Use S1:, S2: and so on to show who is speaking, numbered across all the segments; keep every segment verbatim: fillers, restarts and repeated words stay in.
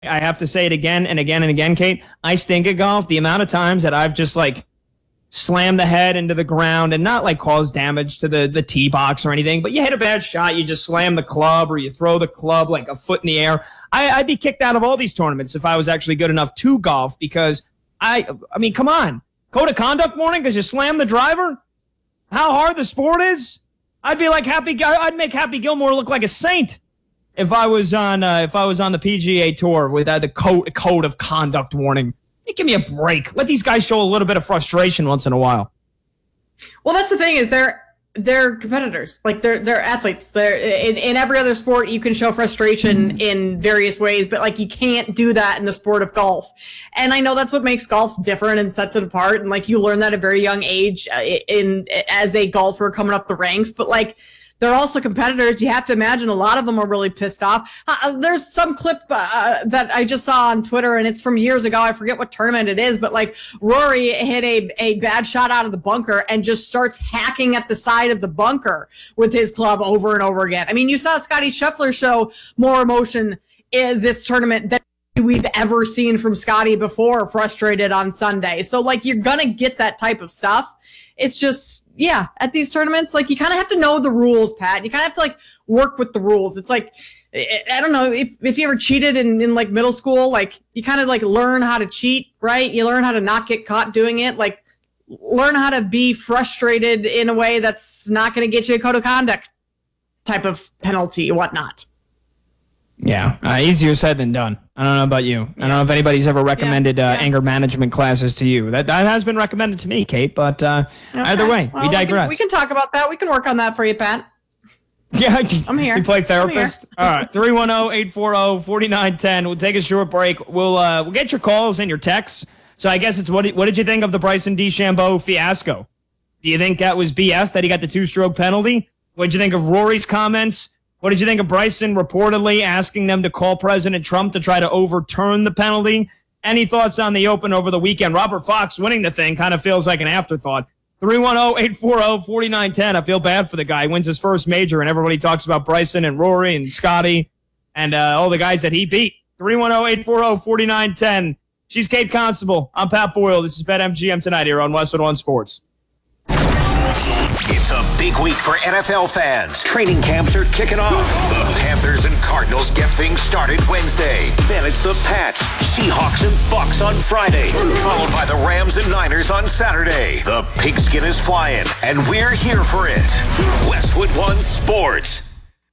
S1: I have to say it again and again and again, Kate. I stink at golf. The amount of times that I've just like slammed the head into the ground and not like cause damage to the, the tee box or anything, but you hit a bad shot, you just slam the club or you throw the club like a foot in the air. I, I'd be kicked out of all these tournaments if I was actually good enough to golf because I, I mean, come on. Code of conduct warning because you slammed the driver? How hard the sport is? I'd be like Happy, I'd make Happy Gilmore look like a saint. If I was on, uh, if I was on the P G A Tour with uh, the code code of conduct warning, hey, give me a break. Let these guys show a little bit of frustration once in a while.
S2: Well, that's the thing is they're they're competitors. Like they're they're athletes. They're in, in every other sport you can show frustration in various ways, but like you can't do that in the sport of golf. And I know that's what makes golf different and sets it apart. And like you learn that at a very young age uh, in as a golfer coming up the ranks. But like. They're also competitors. You have to imagine a lot of them are really pissed off. Uh, there's some clip uh, that I just saw on Twitter, and it's from years ago. I forget what tournament it is, but like Rory hit a, a bad shot out of the bunker and just starts hacking at the side of the bunker with his club over and over again. I mean, you saw Scottie Scheffler show more emotion in this tournament than we've ever seen from Scottie before, frustrated on Sunday. So like you're going to get that type of stuff. It's just, yeah, at these tournaments, like you kind of have to know the rules, Pat. You kind of have to like work with the rules. It's like, I don't know if, if you ever cheated in, in like middle school, like you kind of like learn how to cheat, right? You learn how to not get caught doing it. Like learn how to be frustrated in a way that's not going to get you a code of conduct type of penalty and whatnot.
S1: Yeah, uh, easier said than done. I don't know about you. I don't know if anybody's ever recommended
S2: yeah,
S1: uh,
S2: yeah.
S1: anger management classes to you. That, that has been recommended to me, Kate, but uh, okay. either way, well, we digress.
S2: We can, we can talk about that. We can work on that for you, Pat.
S1: Yeah,
S2: I'm here.
S1: You play therapist? All right, three one zero, eight four zero, four nine one zero. We'll take a short break. We'll uh, we'll get your calls and your texts. So I guess it's what, what did you think of the Bryson DeChambeau fiasco? Do you think that was B S, that he got the two-stroke penalty? What did you think of Rory's comments? What did you think of Bryson reportedly asking them to call President Trump to try to overturn the penalty? Any thoughts on the Open over the weekend? Robert Fox winning the thing kind of feels like an afterthought. three one zero, eight four zero, four nine one zero. I feel bad for the guy. He wins his first major, and everybody talks about Bryson and Rory and Scottie and uh, all the guys that he beat. three one zero, eight four zero, four nine one zero. She's Kate Constable. I'm Pat Boyle. This is BetMGM Tonight here on Westwood One Sports.
S3: It's a big week for N F L fans. Training camps are kicking off. The Panthers and Cardinals get things started Wednesday. Then it's the Pats, Seahawks, and Bucks on Friday. Followed by the Rams and Niners on Saturday. The pigskin is flying, and we're here for it. Westwood One Sports.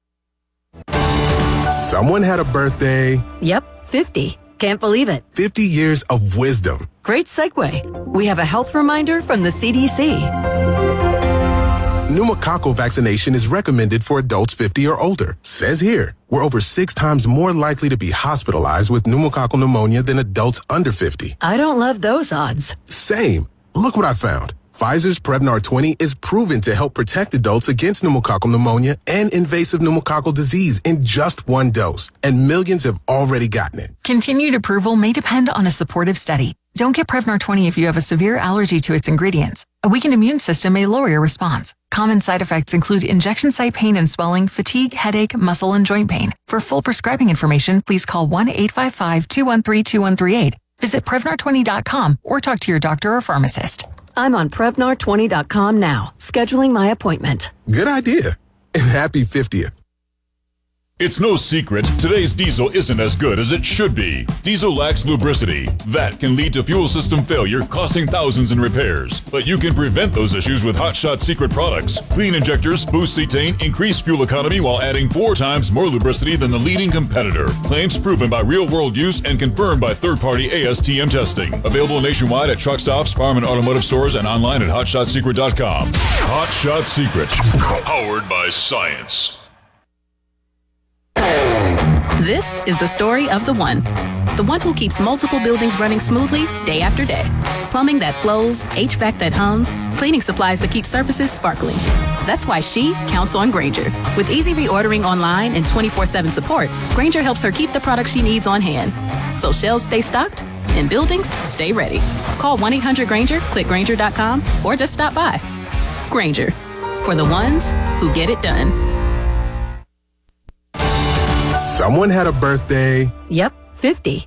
S4: Someone had a birthday.
S5: Yep, fifty. Can't believe it.
S4: fifty years of wisdom.
S5: Great segue. We have a health reminder from the C D C.
S4: Pneumococcal vaccination is recommended for adults fifty or older. Says here, we're over six times more likely to be hospitalized with pneumococcal pneumonia than adults under fifty.
S5: I don't love those odds.
S4: Same. Look what I found. Pfizer's Prevnar twenty is proven to help protect adults against pneumococcal pneumonia and invasive pneumococcal disease in just one dose, and millions have already gotten it.
S6: Continued approval may depend on a supportive study. Don't get Prevnar twenty if you have a severe allergy to its ingredients. A weakened immune system may lower your response. Common side effects include injection site pain and swelling, fatigue, headache, muscle, and joint pain. For full prescribing information, please call one eight five five, two one three, two one three eight. Visit Prevnar twenty dot com or talk to your doctor or pharmacist.
S5: I'm on Prevnar twenty dot com now, scheduling my appointment.
S4: Good idea. And happy fiftieth.
S7: It's no secret, today's diesel isn't as good as it should be. Diesel lacks lubricity. That can lead to fuel system failure, costing thousands in repairs. But you can prevent those issues with Hot Shot Secret products. Clean injectors, boost cetane, increase fuel economy while adding four times more lubricity than the leading competitor. Claims proven by real-world use and confirmed by third-party A S T M testing. Available nationwide at truck stops, farm and automotive stores, and online at hot shot secret dot com. Hot Shot Secret, powered by science.
S8: This is the story of the one. The one who keeps multiple buildings running smoothly day after day. Plumbing that flows, H V A C that hums, cleaning supplies that keep surfaces sparkling. That's why she counts on Grainger. With easy reordering online and twenty-four seven support, Grainger helps her keep the products she needs on hand. So shelves stay stocked and buildings stay ready. Call one eight hundred Grainger, click Grainger dot com, or just stop by. Grainger, for the ones who get it done.
S4: Someone had a birthday.
S5: Yep, fifty.